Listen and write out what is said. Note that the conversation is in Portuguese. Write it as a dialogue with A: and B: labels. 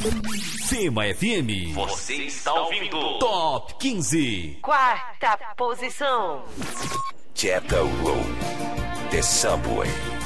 A: Fema FM. Você está ouvindo Top 15.
B: Quarta posição.
C: Jacka Roll, The Subway.